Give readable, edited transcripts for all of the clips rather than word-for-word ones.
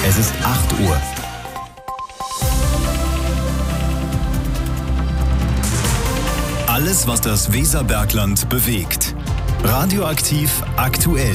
Es ist 8 Uhr. Alles, was das Weserbergland bewegt. Radioaktiv aktuell.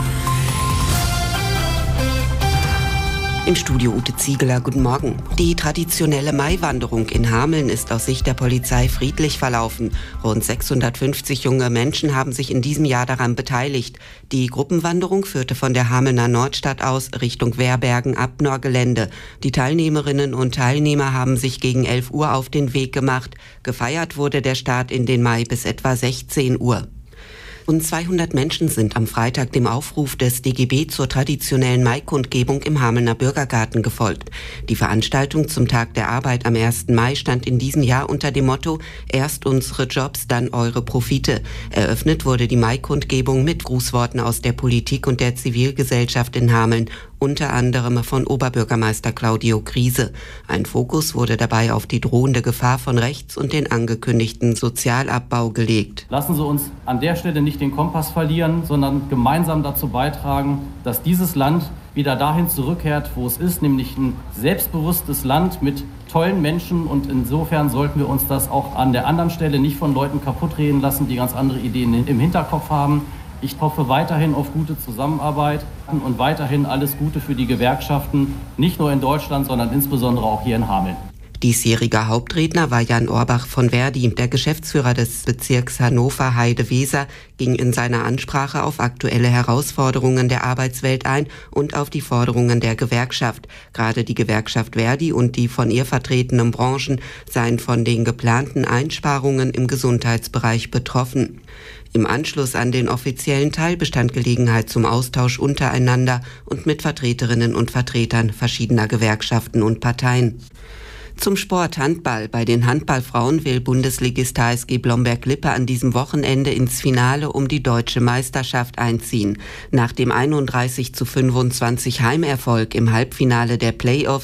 Im Studio Ute Ziegeler, guten Morgen. Die traditionelle Maiwanderung in Hameln ist aus Sicht der Polizei friedlich verlaufen. Rund 650 junge Menschen haben sich in diesem Jahr daran beteiligt. Die Gruppenwanderung führte von der Hamelner Nordstadt aus Richtung Werbergen-Abnor-Gelände. Die Teilnehmerinnen und Teilnehmer haben sich gegen 11 Uhr auf den Weg gemacht. Gefeiert wurde der Start in den Mai bis etwa 16 Uhr. Rund 200 Menschen sind am Freitag dem Aufruf des DGB zur traditionellen Maikundgebung im Hamelner Bürgergarten gefolgt. Die Veranstaltung zum Tag der Arbeit am 1. Mai stand in diesem Jahr unter dem Motto „Erst unsere Jobs, dann eure Profite". Eröffnet wurde die Maikundgebung mit Grußworten aus der Politik und der Zivilgesellschaft in Hameln, unter anderem von Oberbürgermeister Claudio Griese. Ein Fokus wurde dabei auf die drohende Gefahr von rechts und den angekündigten Sozialabbau gelegt. Lassen Sie uns an der Stelle nicht den Kompass verlieren, sondern gemeinsam dazu beitragen, dass dieses Land wieder dahin zurückkehrt, wo es ist, nämlich ein selbstbewusstes Land mit tollen Menschen. Und insofern sollten wir uns das auch an der anderen Stelle nicht von Leuten kaputtreden lassen, die ganz andere Ideen im Hinterkopf haben. Ich hoffe weiterhin auf gute Zusammenarbeit und weiterhin alles Gute für die Gewerkschaften, nicht nur in Deutschland, sondern insbesondere auch hier in Hameln. Diesjähriger Hauptredner war Jan Orbach von Verdi. Der Geschäftsführer des Bezirks Hannover-Heide-Weser ging in seiner Ansprache auf aktuelle Herausforderungen der Arbeitswelt ein und auf die Forderungen der Gewerkschaft. Gerade die Gewerkschaft Verdi und die von ihr vertretenen Branchen seien von den geplanten Einsparungen im Gesundheitsbereich betroffen. Im Anschluss an den offiziellen Teil bestand Gelegenheit zum Austausch untereinander und mit Vertreterinnen und Vertretern verschiedener Gewerkschaften und Parteien. Zum Sport Handball. Bei den Handballfrauen will Bundesligist HSG Blomberg-Lippe an diesem Wochenende ins Finale um die deutsche Meisterschaft einziehen. Nach dem 31:25 Heimerfolg im Halbfinale der Playoffs